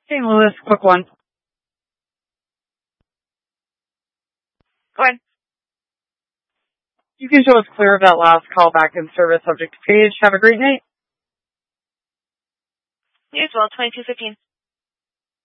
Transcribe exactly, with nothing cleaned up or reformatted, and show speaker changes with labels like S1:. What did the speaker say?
S1: Saint Louis, quick one.
S2: Go ahead.
S1: You can show us clear of that last call back in service subject to page. Have a great night.
S2: You as well, twenty-two fifteen.